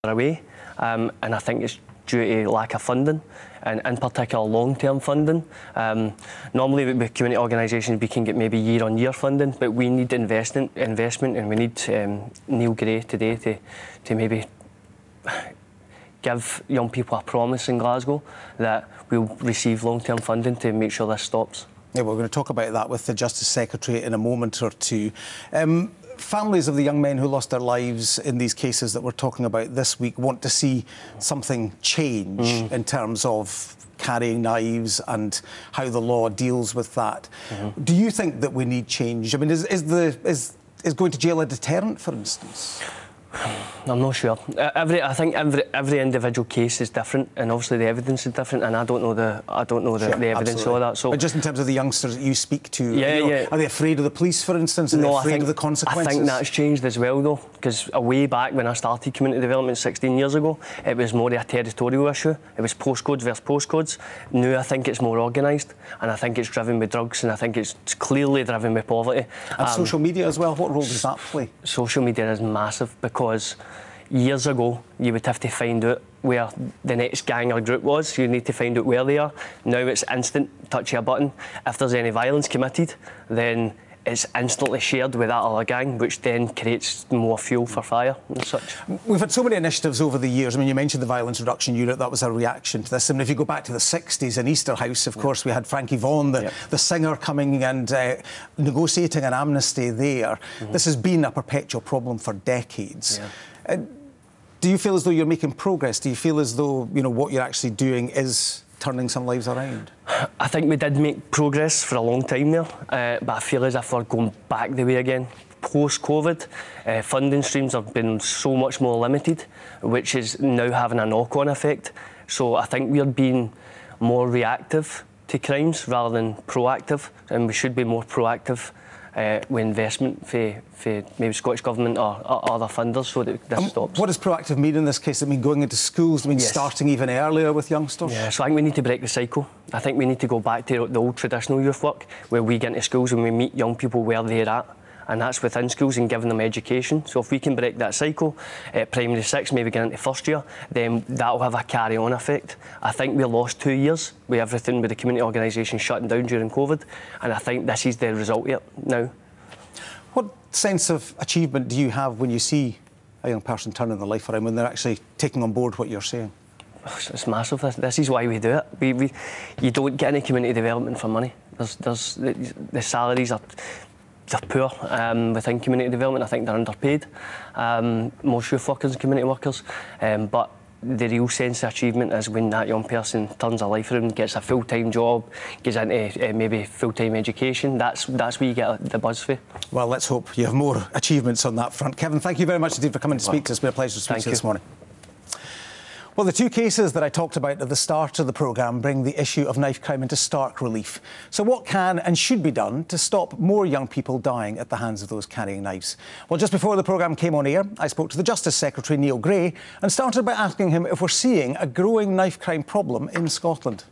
away, and I think it's due to lack of funding, and in particular long-term funding. Normally with community organisations we can get maybe year-on-year funding, but we need investment, and we need Neil Gray today to maybe give young people a promise in Glasgow that we'll receive long-term funding to make sure this stops. Yeah, we're going to talk about that with the Justice Secretary in a moment or two. Families of the young men who lost their lives in these cases that we're talking about this week want to see something change in terms of carrying knives and how the law deals with that. Do you think that we need change? I mean, is going to jail a deterrent, for instance? I'm not sure. I think every individual case is different, and obviously the evidence is different, and I don't know the evidence of that. So, but just in terms of the youngsters that you speak to, yeah. Are they afraid of the police, for instance? Are they afraid of the consequences? I think that's changed as well, though, because way back when I started community development 16 years ago, it was more a territorial issue. It was postcodes versus postcodes. Now I think it's more organised, and I think it's driven by drugs, and I think it's clearly driven by poverty. And social media as well. What role does that play? Social media is massive, because years ago you would have to find out where the next gang or group was. You need to find out where they are. Now it's instant, touch a button. If there's any violence committed, then it's instantly shared with that other gang, which then creates more fuel for fire and such. We've had so many initiatives over the years. I mean, you mentioned the Violence Reduction Unit. That was a reaction to this. I mean, if you go back to the 60s in Easterhouse, of course, we had Frankie Vaughan, the singer, coming and negotiating an amnesty there. This has been a perpetual problem for decades. Do you feel as though you're making progress? Do you feel as though, what you're actually doing is turning some lives around? I think we did make progress for a long time there, but I feel as if we're going back the way again. Post-COVID, funding streams have been so much more limited, which is now having a knock-on effect. So I think we're being more reactive to crimes rather than proactive, and we should be more proactive with investment for maybe Scottish Government or other funders, so that this stops. What does proactive mean in this case? I mean, going into schools, starting even earlier with youngsters? Yeah, so I think we need to break the cycle. I think we need to go back to the old traditional youth work, where we get into schools and we meet young people where they're at, and that's within schools and giving them education. So if we can break that cycle at primary 6, maybe get into first year, then that'll have a carry-on effect. I think we lost 2 years with everything with the community organisation shutting down during COVID, and I think this is the result of it now. What sense of achievement do you have when you see a young person turning their life around, when they're actually taking on board what you're saying? It's massive. This is why we do it. You don't get any community development for money. The salaries are... They're poor within community development. I think they're underpaid, most youth workers and community workers, but the real sense of achievement is when that young person turns their life around, gets a full-time job, gets into maybe full-time education. That's where you get the buzz for. Well, let's hope you have more achievements on that front. Kevin, thank you very much indeed for coming to speak to us. It's been a pleasure to speak to you this morning. Well, the two cases that I talked about at the start of the programme bring the issue of knife crime into stark relief. So what can and should be done to stop more young people dying at the hands of those carrying knives? Well, just before the programme came on air, I spoke to the Justice Secretary, Neil Gray, and started by asking him if we're seeing a growing knife crime problem in Scotland.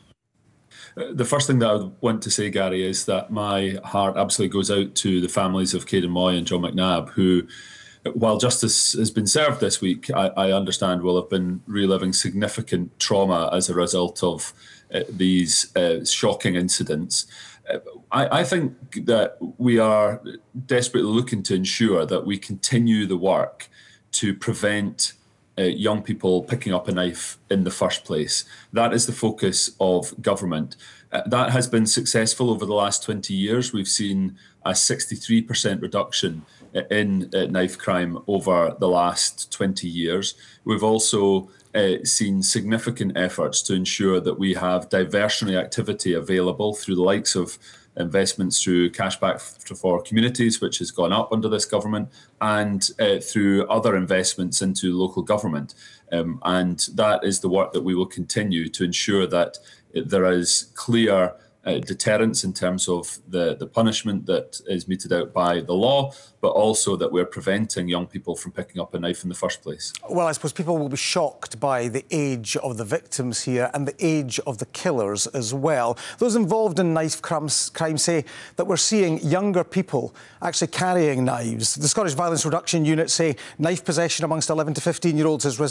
The first thing that I want to say, Gary, is that my heart absolutely goes out to the families of Caden Moy and John McNabb, who, while justice has been served this week, I understand will have been reliving significant trauma as a result of these shocking incidents. I think that we are desperately looking to ensure that we continue the work to prevent young people picking up a knife in the first place. That is the focus of government. That has been successful over the last 20 years. We've seen a 63% reduction in knife crime over the last 20 years. We've also seen significant efforts to ensure that we have diversionary activity available through the likes of investments through Cashback for Communities, which has gone up under this government, and through other investments into local government. And that is the work that we will continue to ensure that there is clear deterrence in terms of the punishment that is meted out by the law, but also that we're preventing young people from picking up a knife in the first place. Well, I suppose people will be shocked by the age of the victims here and the age of the killers as well. Those involved in knife crime say that we're seeing younger people actually carrying knives. The Scottish Violence Reduction Unit say knife possession amongst 11 to 15-year-olds has risen